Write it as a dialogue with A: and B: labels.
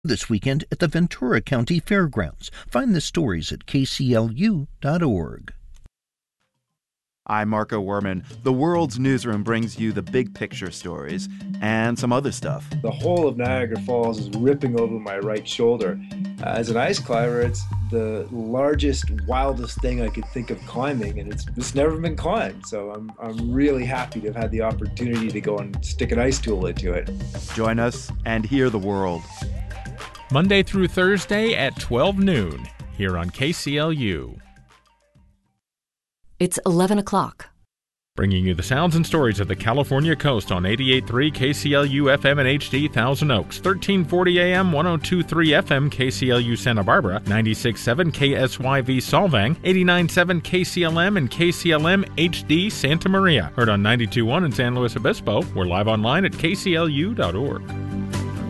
A: This weekend at the Ventura County Fairgrounds. Find the stories at kclu.org.
B: I'm Marco Werman. The World's Newsroom brings you the big picture stories and some other stuff.
C: The whole of Niagara Falls is ripping over my right shoulder. As an ice climber, it's the largest, wildest thing I could think of climbing, and it's never been climbed. So I'm really happy to have had the opportunity to go and stick an ice tool into it.
B: Join us and hear the world.
D: Monday through Thursday at 12 noon here on KCLU.
E: It's 11 o'clock.
D: Bringing you the sounds and stories of the California coast on 88.3 KCLU FM and HD Thousand Oaks, 1340 AM, 102.3 FM KCLU Santa Barbara, 96.7 KSYV Solvang, 89.7 KCLM and KCLM HD Santa Maria. Heard on 92.1 in San Luis Obispo. We're live online at kclu.org.